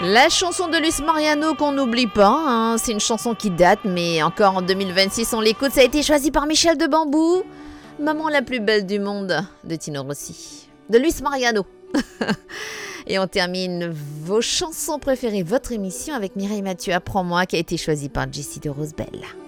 La chanson de Luis Mariano qu'on n'oublie pas, hein. C'est une chanson qui date, mais encore en 2026 on l'écoute. Ça a été choisi par Michel de Bambou. Maman la plus belle du monde de Tino Rossi, de Luis Mariano. Et on termine vos chansons préférées, votre émission avec Mireille Mathieu, Apprends-moi, qui a été choisie par Jessie de Rosebelle.